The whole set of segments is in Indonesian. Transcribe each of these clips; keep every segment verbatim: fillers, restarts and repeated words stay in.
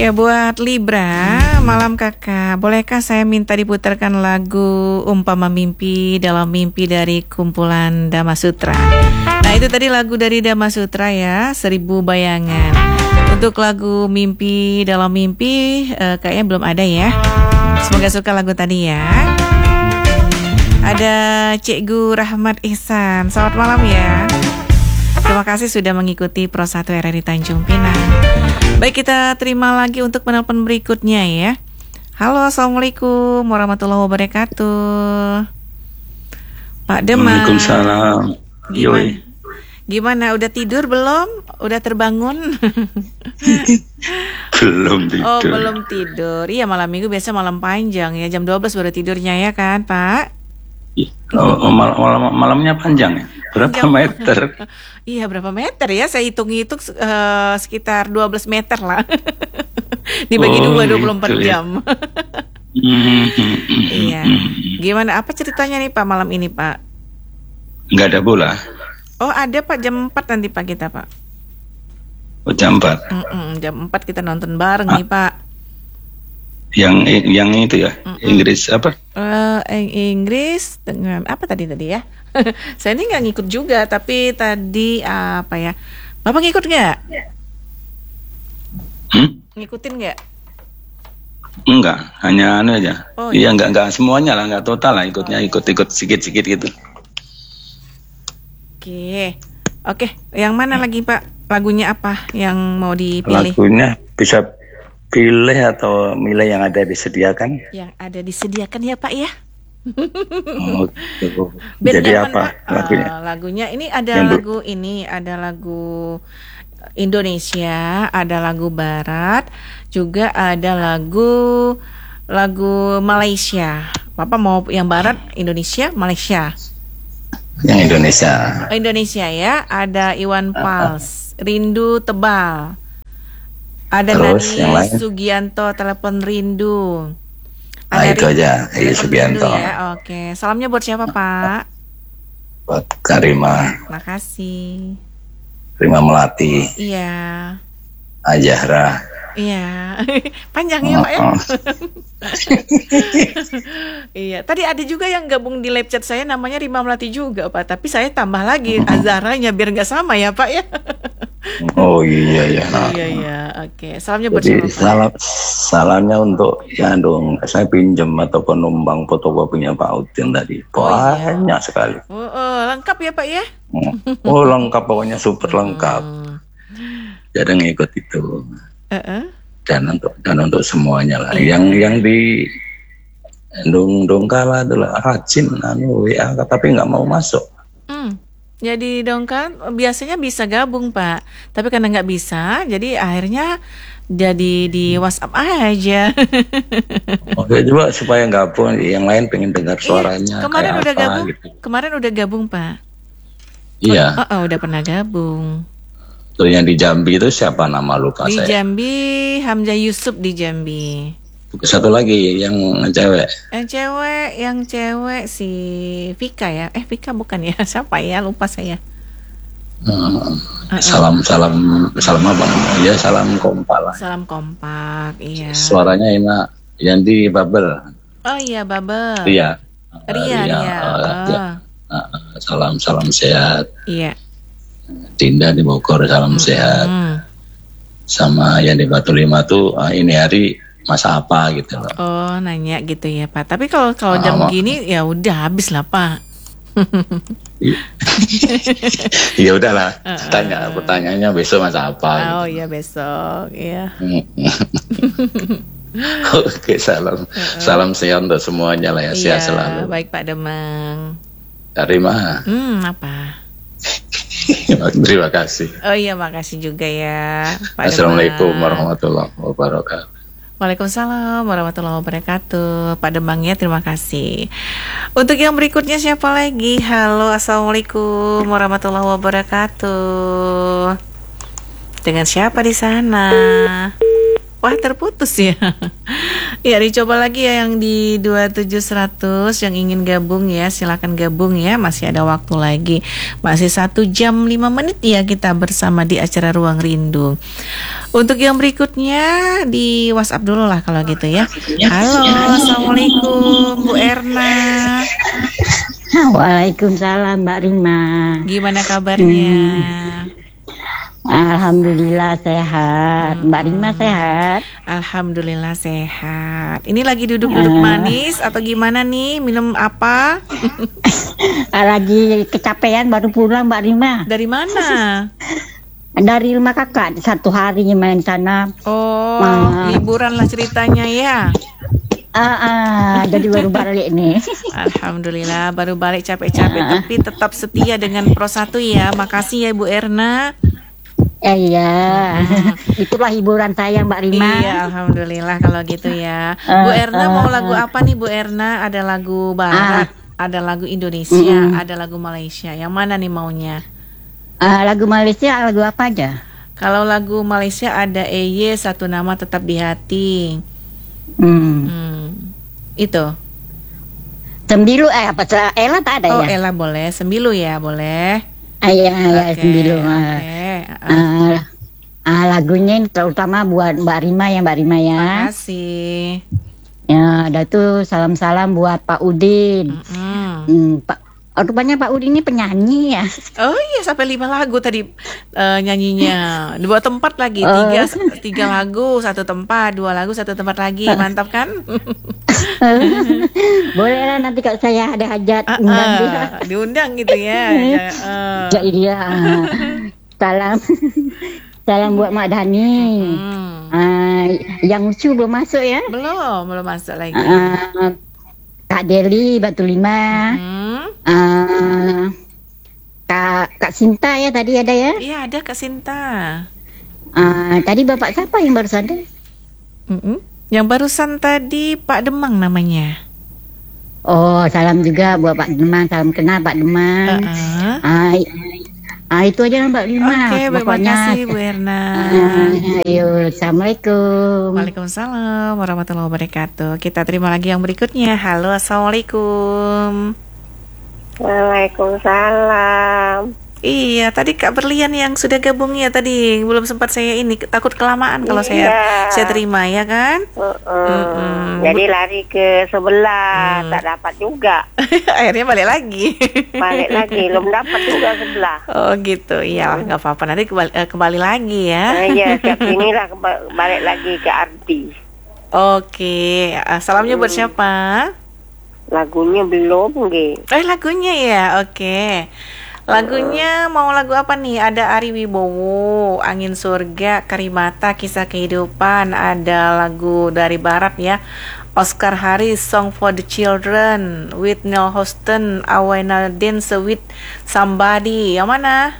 Ya, buat Libra, malam kakak, bolehkah saya minta diputarkan lagu Umpama Mimpi dalam Mimpi dari kumpulan Dhamma Sutra? Nah, itu tadi lagu dari Dhamma Sutra ya, Seribu Bayangan. Untuk lagu Mimpi dalam Mimpi eh, kayaknya belum ada ya. Semoga suka lagu tadi ya. Ada Cikgu Rahmat Ihsan, selamat malam ya. Terima kasih sudah mengikuti Pro satu R R I Tanjung Pinang. Baik, kita terima lagi untuk penelpon berikutnya ya. Halo, assalamualaikum warahmatullahi wabarakatuh. Pak Demang. Waalaikumsalam. Gimana? Gimana? Udah tidur belum? Udah terbangun? Belum tidur. Oh, belum tidur. Iya, malam minggu biasa malam panjang ya. Jam dua belas baru tidurnya ya kan, Pak? Oh, mal malam malamnya panjang ya? Berapa Panjang. meter? Iya, berapa meter ya? Saya hitung-hitung uh, sekitar dua belas meter lah. Dibagi Oh, dua, dua puluh empat gitu ya. jam. Iya. Gimana? Apa ceritanya nih Pak malam ini Pak? Nggak ada bola. Oh, ada Pak, jam empat nanti Pak kita Pak. Oh, jam empat. Mm-mm, jam empat kita nonton bareng Ah. nih Pak. Yang yang itu ya, Mm-mm. Inggris apa? Uh, Inggris dengan apa tadi tadi ya? Saya ini nggak ngikut juga, tapi tadi apa ya? Bapak ngikut nggak? Hmm? Ngikutin nggak? Enggak, hanya anu aja. Oh, Iya, enggak enggak semuanya lah, enggak total lah ikutnya, ikut-ikut sedikit-sedikit gitu. Oke, oke. Yang mana lagi Pak? Lagunya apa yang mau dipilih? Lagunya bisa pilih atau milih yang ada disediakan. Yang ada disediakan ya Pak ya? Oh, gitu. Band Jadi nyaman, apa Pak? lagunya? Uh, lagunya ini ada Yang lagu ini, ada lagu Indonesia, ada lagu Barat, juga ada lagu lagu Malaysia. Bapak mau yang Barat, Indonesia, Malaysia? Yang Indonesia. Oh, Indonesia ya, ada Iwan Fals, Rindu Tebal. Ada Terus yang Nani lain? Sugianto, Telepon Rindu. Nah, itu Ri- aja, Iya Telepon Sugianto. Rindu ya. Oke, salamnya buat siapa Pak? Buat Karima, Makasih. Rima Melati, Iya, Ajahra. iya. Panjang ya Pak ya. Oh, Iya, tadi ada juga yang gabung di live chat saya namanya Rima Melati juga Pak. Tapi saya tambah lagi Azharanya biar nggak sama ya Pak ya. oh iya ya. Nah, Iya iya, oke. Salamnya buat jadi siapa Pak? salam salamnya untuk ya dong, saya pinjam atau penumbang fotokopinya Pak Udin tadi. Oh, iya. Banyak sekali. Oh, oh, lengkap ya Pak ya? Oh, lengkap pokoknya super lengkap. Hmm. Jadi ngikut itu. Uh-uh. Dan untuk dan untuk semuanya lah. Iya. Yang yang di Dong Dongkala adalah rajin anu W A tapi nggak mau masuk. Hmm. Jadi dong kan biasanya bisa gabung Pak, tapi karena nggak bisa, jadi akhirnya jadi di WhatsApp aja. Oke, coba supaya gabung, yang lain pengen dengar suaranya. Iya, kemarin kayak udah apa, gabung, gitu. kemarin udah gabung Pak. Iya. Oh, oh, udah pernah gabung. Tuh yang di Jambi itu siapa nama lupa Di saya. Jambi, Hamzah Yusuf di Jambi. Satu lagi yang cewek. Yang cewek, yang cewek si Vika ya? Eh Vika bukan ya? Siapa ya? Lupa saya. Hmm, salam salam salam apa? Ya salam kompak lah. Salam kompak, iya. Suaranya enak. Yang di Babel. Oh iya, Babel. Ria. Ria, Ria. uh, Oh, ya. Uh, salam salam sehat. iya. Dinda di Bogor salam sehat. Hmm. Sama yang di Batu Lima tuh uh, ini hari masa apa gitu loh. Oh, nanya gitu ya, Pak. Tapi kalau kalau Ah, jam mak- gini ya udah habis lah, Pak. Ya udahlah, tanya pertanyaannya besok masa apa. Oh iya, besok, iya. Oke, salam salam sehat untuk semuanya lah ya, sehat Iya, selalu. baik Pak Demang. Dari mana? Hmm, apa? Terima kasih. Oh iya, makasih juga ya, Pak Assalamualaikum Demang. warahmatullahi wabarakatuh. Waalaikumsalam warahmatullahi wabarakatuh. Pak Demang ya, terima kasih. Untuk yang berikutnya siapa lagi? Halo, assalamualaikum warahmatullahi wabarakatuh. Dengan siapa di sana? Wah, terputus ya. Ya, dicoba lagi ya yang di dua tujuh seratus yang ingin gabung ya, silakan gabung ya, masih ada waktu lagi. Masih satu jam lima menit ya kita bersama di acara Ruang Rindu. Untuk yang berikutnya di WhatsApp dulu lah kalau gitu ya. Halo, Assalamualaikum Bu Erna. Waalaikumsalam Mbak Rima. Gimana kabarnya? Hmm. Alhamdulillah sehat. Hmm. Mbak Rima sehat? Alhamdulillah sehat. Ini lagi duduk-duduk manis atau gimana nih? Minum apa? Lagi kecapean baru pulang Mbak Rima. Dari mana? Dari rumah kakak. Satu hari main sana. Oh, uh. liburan lah ceritanya ya. Ah, ah, jadi baru balik nih. Alhamdulillah baru balik capek-capek, uh. tapi tetap setia dengan Pro satu ya. Makasih ya Bu Erna. Eh, iya, hmm. itulah hiburan saya Mbak Rima. Iya, alhamdulillah kalau gitu ya. Uh, Bu Erna uh, mau lagu apa nih Bu Erna? Ada lagu Barat, uh, ada lagu Indonesia, uh, ada lagu Malaysia. Yang mana nih maunya? Uh, lagu Malaysia, lagu apa aja? Kalau lagu Malaysia ada E Y Satu Nama Tetap di Hati. Hmm. hmm. Itu. Sembilu eh apa? Ella tak ada oh, ya? Oh, Ella boleh. Sembilu ya, boleh. Ayah, ayah okay, sembilu. Okay. Uh, uh, lagunya ini terutama buat Mbak Rima ya, Mbak Rima ya. Terima kasih. Ya, ada tuh salam-salam buat Pak Udin. Mm-hmm. Hmm, Pak, oh, rupanya Pak Udin ini penyanyi ya. Oh iya, sampai lima lagu tadi uh, nyanyinya. Dua tempat lagi, oh. tiga tiga lagu, satu tempat, dua lagu, satu tempat lagi. Mantap kan? Boleh lah nanti kalau saya ada hajat uh, undang uh, dia. Diundang gitu ya. uh. Ya iya. Salam, salam buat Mak Dani. Hmm. Uh, yang lucu belum masuk ya? Belum, belum masuk lagi. Uh, Kak Deli Batu Lima. Hmm. Uh, Kak Kak Sinta ya tadi ada ya? Iya ada Kak Sinta. Uh, tadi Bapak siapa yang barusan ada? Mm-mm. Yang barusan tadi Pak Demang namanya. Oh, salam juga buat Pak Demang, salam kenal Pak Demang. Uh-uh. Uh, uh, itu aja Mbak Rima. Oke, okay, terima kasih Bu Erna. Uh, ayo, Assalamualaikum. Waalaikumsalam warahmatullahi wabarakatuh. Kita terima lagi yang berikutnya. Halo, Assalamualaikum. Waalaikumsalam. Iya, tadi Kak Berlian yang sudah gabung ya tadi. Belum sempat saya ini, takut kelamaan kalau iya. saya saya terima ya kan? Uh-uh. Jadi lari ke sebelah, hmm. tak dapat juga. Akhirnya balik lagi. Balik lagi, belum dapat juga sebelah. Oh gitu, iya nggak hmm. apa-apa. Nanti kembali, uh, kembali lagi ya. Nah, iya, siap inilah kembali, balik lagi ke Arti. Oke, uh, salamnya hmm. buat siapa? Lagunya belum, Ge. Eh, lagunya ya, oke. Lagunya mau lagu apa nih? Ada Ari Wibowo, Angin Surga, Karimata, Kisah Kehidupan. Ada lagu dari Barat ya, Oscar Harris, Song for the Children, with Neil Houston, I Wanna Dance with Somebody. Yang mana?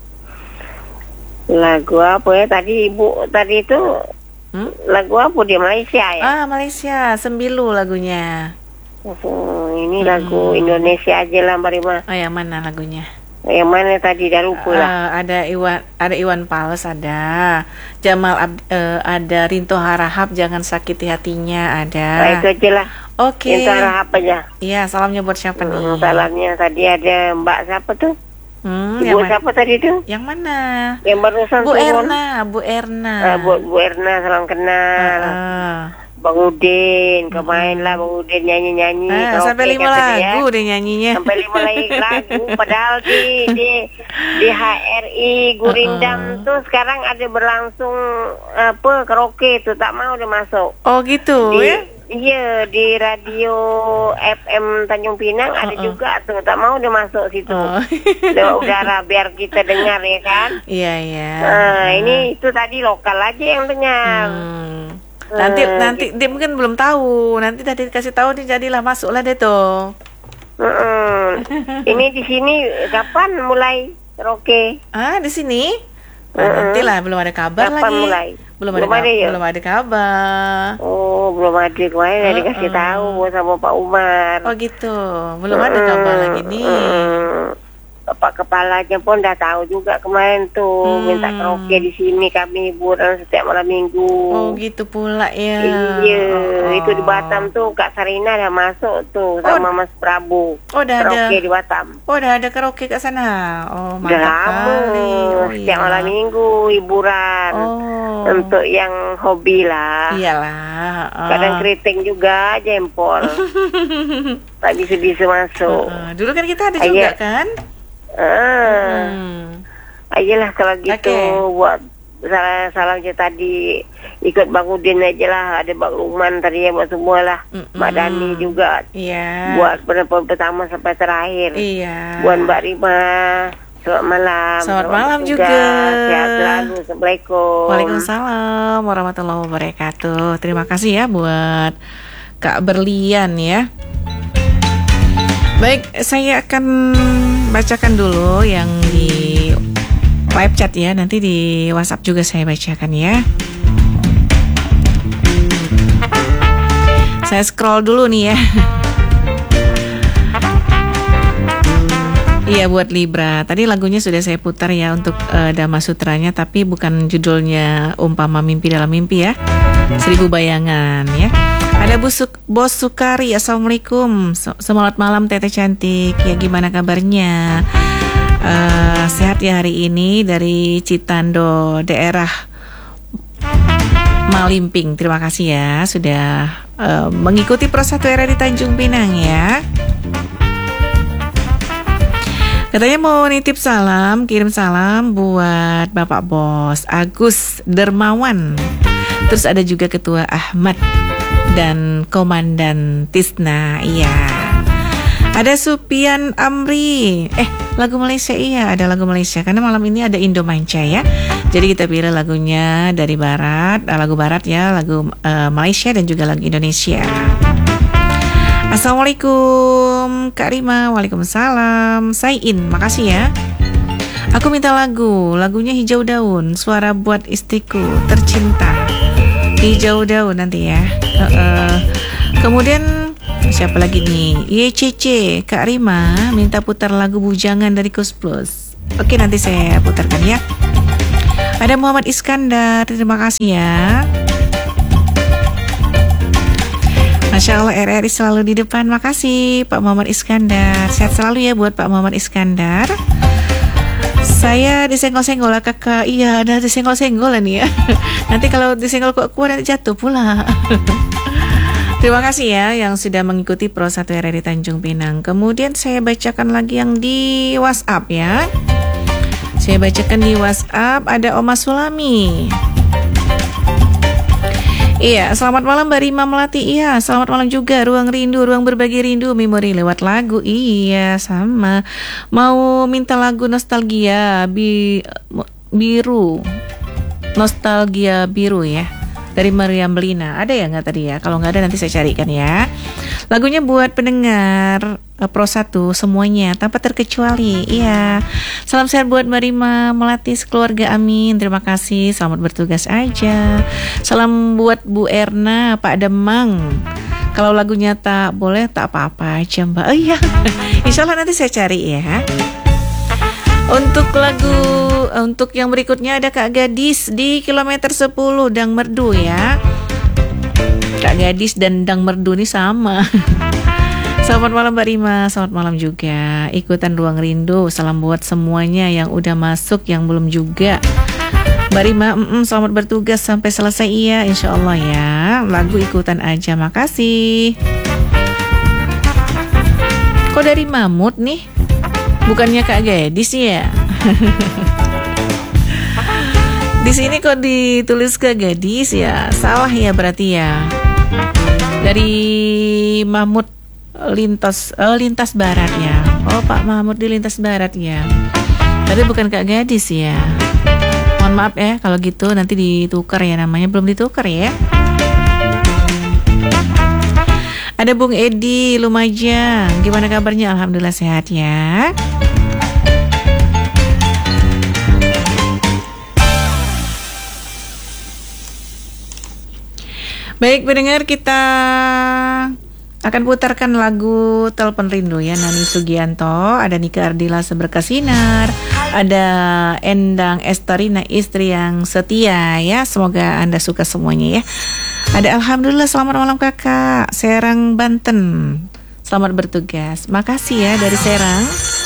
Lagu apa ya tadi Ibu? Tadi itu hmm? lagu apa dia? Malaysia ya? Ah, Malaysia, Sembilu lagunya. Oh, ini hmm. lagu Indonesia aja lah Mbak Rima. Oh, yang mana lagunya? Yang mana tadi dah lupa lah. Uh, ada Iwan, ada Iwan Fals, ada Jamal Ab, uh, ada Rinto Harahap, Jangan Sakiti Hatinya, ada. Nah, itu aja lah. Oke. Okay. Rinto Harahap aja. Iya, salamnya buat siapa hmm, nih? Salamnya tadi ada Mbak siapa tuh? Hmm, Ibu siapa tadi tuh? Yang mana? Yang barusan Bu Erna, Bu Erna. Uh, Bu, Bu Erna, salam kenal. Uh, uh. Bang Udin, kemarin lah Bang Udin nyanyi-nyanyi. Ah, sampai lima lagu dia nyanyinya. Sampai lima lagu, padahal di di di H R I Gurindam uh-uh. tuh sekarang ada berlangsung apa karaoke tuh, tak mau dia masuk. Oh gitu di, ya? Iya, di radio F M Tanjung Pinang uh-uh. ada juga tuh, tak mau dia masuk situ. Oh. Lewat udara biar kita dengar ya kan? Iya iya. Nah, uh. ini itu tadi lokal aja yang dengar. Hmm. Nanti uh, nanti gitu. Dia mungkin belum tahu. Nanti tadi kasih tahu dia jadilah masuklah deh tuh. Uh-uh. Ini di sini kapan mulai karaoke? Ah, di sini? Nah, uh-uh. nantilah belum ada kabar kapan lagi. Mulai? Belum, belum ada, ada ya? belum ada kabar. Oh, belum ada kemarin uh-uh. dikasih tahu sama Pak Umar. Oh gitu. Belum uh-uh. ada kabar lagi nih. Uh-uh. Bapak kepalanya pun dah tahu juga kemarin tuh Hmm. minta karaoke di sini, kami hiburan setiap malam minggu. Oh gitu pula ya. Iya, Oh, oh. itu di Batam tuh Kak Sarina dah masuk tuh sama Mas Prabu. Oh, udah ada. Karaoke di Batam. Oh, udah ada karaoke ke sana. Oh, Udah mantap lama, kali. Oh, setiap iya. malam minggu hiburan. Oh. Untuk yang hobi lah. Iyalah. uh. Kadang keriting juga jempol. Tak bisa-bisa masuk. Uh, dulu kan kita ada Ayo. juga kan? Ah. Hmm. Ayolah kalau gitu Oke. buat salah-salah aja tadi ikut Bang Udin aja lah, ada Bang Lukman tadi ya buat semua lah. Mm-mm. Mbak Dani juga Iya. buat penelpon pertama sampai terakhir. Iya. Buat Mbak Rima, selamat malam. Selamat malam bertugas. juga. Sehat selalu. Assalamualaikum. Waalaikumsalam warahmatullahi wabarakatuh. Terima kasih ya buat Kak Berlian ya. Baik, saya akan bacakan dulu yang di live chat ya. Nanti di WhatsApp juga saya bacakan ya. Saya scroll dulu nih ya. Iya, buat Libra. Tadi lagunya sudah saya putar ya untuk uh, Dama Sutranya, tapi bukan judulnya Umpama Mimpi Dalam Mimpi ya. Seribu Bayangan ya. Ada Bu Suk- Bos Sukari, Assalamualaikum. So- Selamat malam Teteh cantik. Ya gimana kabarnya? Uh, sehat ya hari ini dari Citando, daerah Malimping. Terima kasih ya sudah uh, mengikuti Pro satu R R di Tanjung Pinang ya. Katanya mau nitip salam, kirim salam buat Bapak Bos Agus Dermawan. Terus ada juga Ketua Ahmad dan Komandan Tisna. Iya. Ada Supian Amri. Eh, lagu Malaysia, iya, ada lagu Malaysia. Karena malam ini ada Indomanca ya. Jadi kita pilih lagunya dari barat, lagu barat ya, lagu uh, Malaysia dan juga lagu Indonesia. Assalamualaikum Kak Rima. Waalaikumsalam. Sain, makasih ya. Aku minta lagu, lagunya Hijau Daun, suara buat istriku tercinta. Hijau Daun nanti ya. uh, uh. Kemudian siapa lagi nih? Y C C, Kak Rima minta putar lagu Bujangan dari Kus Plus. Oke, nanti saya putarkan ya. Ada Muhammad Iskandar, terima kasih ya. Masya Allah, R R I selalu di depan. Makasih Pak Muhammad Iskandar. Sehat selalu ya buat Pak Muhammad Iskandar. Saya disenggol-senggol lah kakak. Iya, ada disenggol-senggol lah nih ya. Nanti kalau disenggol kuat-kuat nanti jatuh pula. Terima kasih ya yang sudah mengikuti Pro satu R R di Tanjung Pinang. Kemudian saya bacakan lagi yang di WhatsApp ya. Saya bacakan di WhatsApp, ada Oma Sulami. Iya, selamat malam Mbak Rima Melati. Iya, selamat malam juga. Ruang Rindu, Ruang Berbagi Rindu, memori lewat lagu. Iya, sama. Mau minta lagu Nostalgia bi, Biru. Nostalgia Biru ya. Dari Meriam Belina. Ada ya nggak tadi ya? Kalau nggak ada nanti saya carikan ya. Lagunya buat pendengar uh, Pro satu semuanya tanpa terkecuali. Iya. Salam sehat buat Mbak Rima Melati sekeluarga, amin. Terima kasih. Selamat bertugas aja. Salam buat Bu Erna, Pak Demang. Kalau lagunya tak boleh tak apa-apa aja Mbak. Oh iya. Insya Allah nanti saya cari ya. Untuk lagu untuk yang berikutnya ada Kak Gadis di kilometer sepuluh Dang Merdu ya. Kak Gadis dan Dang Merdu ini sama. Selamat malam Mbak Rima, selamat malam juga. Ikutan Ruang Rindu, salam buat semuanya yang udah masuk, yang belum juga. Mbak Rima, mm-mm, selamat bertugas sampai selesai iya, insya Allah ya. Lagu ikutan aja, makasih. Kok dari Mamut nih? Bukannya Kak Gadis ya? Di sini kok ditulis Kak Gadis ya? Salah ya berarti ya. Dari Mahmud Lintas oh, Lintas Barat ya. Oh, Pak Mahmud di Lintas Barat ya. Tapi bukan Kak Gadis ya. Mohon maaf ya kalau gitu, nanti ditukar ya namanya, belum ditukar ya. Ada Bung Edi Lumajang. Gimana kabarnya? Alhamdulillah sehat ya. Baik pendengar, kita Akan putarkan lagu Telepon Rindu ya, Nani Sugianto, ada Nika Ardila Seberkasinar, ada Endang Estarina istri yang setia ya. Semoga Anda suka semuanya ya. Ada Alhamdulillah, selamat malam kakak, Serang Banten. Selamat bertugas. Makasih ya dari Serang.